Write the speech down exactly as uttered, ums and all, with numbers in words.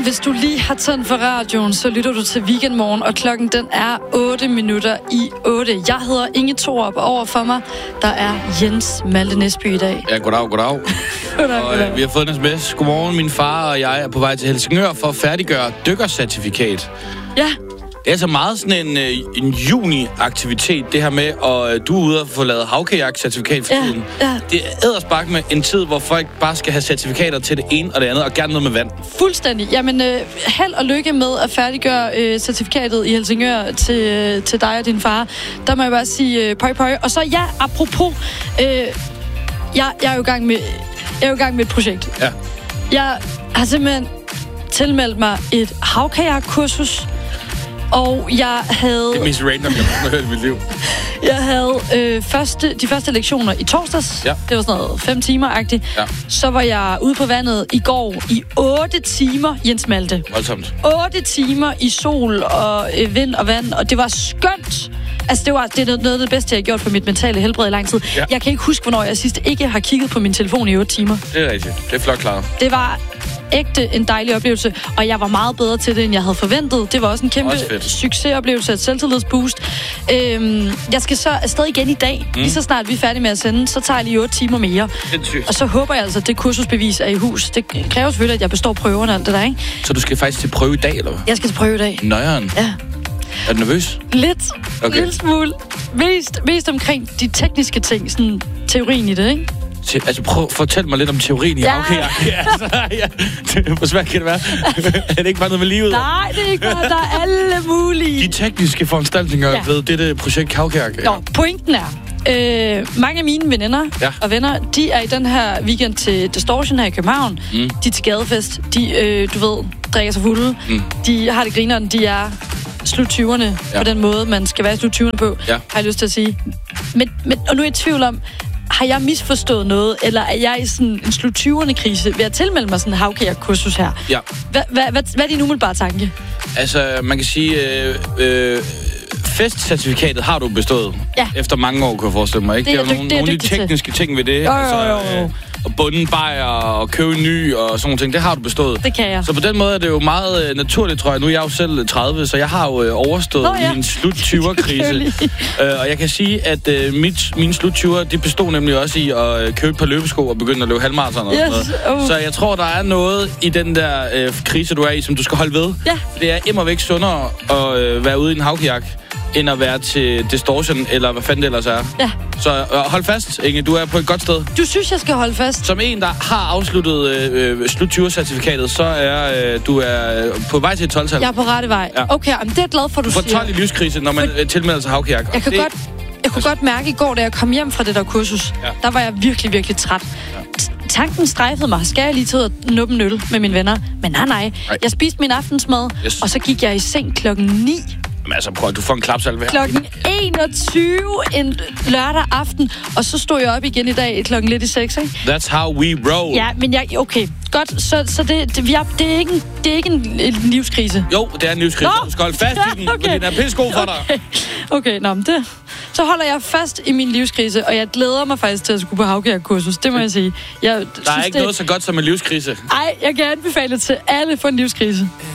Godmorgen. Hvis du lige har tændt for radioen, så lytter du til Weekendmorgen, og klokken den er otte minutter i otte. Jeg hedder Inge Thorup, og over for mig, der er Jens Malte Næsby i dag. Ja, goddag, goddag. goddag, og, goddag. Øh, vi har fået en sms. Godmorgen, min far og jeg er på vej til Helsingør for at færdiggøre dykkercertifikat. Ja. Det er altså meget sådan en, øh, en juni-aktivitet, det her med, og øh, du er ude og få lavet havkajak-certifikat for ja, tiden. Ja. Det er edderspark med en tid, hvor folk bare skal have certifikater til det ene og det andet, og gerne noget med vand. Fuldstændig. Jamen, øh, held og lykke med at færdiggøre øh, certifikatet i Helsingør til, øh, til dig og din far. Der må jeg bare sige øh, pøj, pøj. Og så ja, apropos, øh, jeg, jeg, er jo i gang med, jeg er jo i gang med et projekt. Ja. Jeg har simpelthen tilmeldt mig et havkajak-kursus. Og jeg havde... Det er mest random, jeg har hørt i mit liv. Jeg havde øh, første, de første lektioner i torsdags. Ja. Det var sådan noget fem timer-agtigt. Ja. Så var jeg ude på vandet i går i otte timer, Jens Malte. Voldsomt. Otte timer i sol og øh, vind og vand, og det var skønt. Altså, det var det er noget af det bedste, jeg har gjort for mit mentale helbred i lang tid. Ja. Jeg kan ikke huske, hvornår jeg sidst ikke har kigget på min telefon i otte timer. Det er rigtigt. Det er flot klaret. Det var ægte en dejlig oplevelse, og jeg var meget bedre til det, end jeg havde forventet. Det var også en kæmpe også succesoplevelse, et selvtillidsboost. Øhm, jeg skal så afsted igen i dag. Mm. Lige så snart vi er færdige med at sende, så tager jeg lige otte timer mere. Sindssygt. Og så håber jeg altså, at det kursusbevis er i hus. Det kræver selvfølgelig, at jeg består prøverne og alt det der, ikke? Så du skal faktisk til prøve i dag, eller hvad? Jeg skal til prøve i dag. Nøjeren. Ja. Er du nervøs? Lidt. Okay. Lidt smule. Mest, mest omkring de tekniske ting, sådan teorien i det, ikke? Te- altså prøv at fortælle mig lidt om teorien i ja. havkajak. Altså, ja. Hvor svært kan det være? Er det ikke bare noget med livet? Nej, det er ikke bare. Der er alle mulige. De tekniske foranstaltninger ja. ved dette projekt havkajak. Ja. Nå, pointen er, øh, mange af mine veninder ja. og venner, de er i den her weekend til Distortion her i København. Mm. De er til gadefest. De, øh, du ved, drikker sig fulde. Mm. De har det grineren. De er slut tyverne ja. på den måde, man skal være slut tyverne på, ja. har jeg lyst til at sige. Men, men, og nu er jeg i tvivl om, har jeg misforstået noget, eller er jeg i sådan en slut tyverne-krise ved at tilmelde mig sådan en havkajak-kursus her? Ja. Hvad, hvad, hvad, hvad er din umiddelbare tanke? Altså, man kan sige... Øh, øh, festcertifikatet har du bestået. Ja. Efter mange år, kunne jeg forestille mig. Ikke? Det er, er, det er jo nogle, nogle af de tekniske til. ting ved det. Jo, jo, altså, jo, jo. Øh, og bunden bajer og købe en ny og sådan nogle ting. Det har du bestået. Det kan jeg. Så på den måde er det jo meget øh, naturligt, tror jeg. Nu er jeg jo selv tredive, så jeg har jo øh, overstået Nå, ja. min slut tyver-krise. øh, og jeg kan sige, at øh, mit, mine slut tyver, de bestod nemlig også i at øh, købe et par løbesko og begynde at løbe halvmarathon og yes. sådan uh. Så jeg tror, der er noget i den der øh, krise, du er i, som du skal holde ved. Ja. Det er immervæk sundere at øh, være ude i en havkajak, end at være til Distortion, eller hvad fanden det ellers er. Ja. Så øh, hold fast, Inge. Du er på et godt sted. Du synes, jeg skal holde fast? Som en, der har afsluttet øh, slut tyver-certifikatet, så er øh, du er på vej til et tolv-tal. Jeg er på rette vej. Ja. Okay, men det er jeg glad for, du siger. Du får tolv i livskrise, når man For... tilmelder sig havkajak. Jeg kan det... godt... Jeg kunne godt mærke i går, da jeg kom hjem fra det der kursus, ja. der var jeg virkelig, virkelig træt. Ja. Tanken strejfede mig. Skal jeg lige til at nuppe en øl med mine venner? Men nej, nej. nej. Jeg spiste min aftensmad, yes. og så gik jeg i seng klokken ni. Men altså, prøv at du får en klapsalve her. Klokken enogtyve en lørdag aften, og så stod jeg op igen i dag klokken lidt i seks, ikke? That's how we roll. Ja, men jeg... Okay, godt. Så, så det, det, jeg, det, er ikke en, det er ikke en, en livskrise. Jo, det er en livskrise. Nå! Du skal holde fast i den, okay. for den er pissegod for dig. Okay, okay nå, men det... Så holder jeg fast i min livskrise, og jeg glæder mig faktisk til at skulle på havkajak-kursus. Det må jeg sige. Jeg Der er synes, ikke det... noget så godt som en livskrise. Ej, jeg kan anbefale til alle for en livskrise.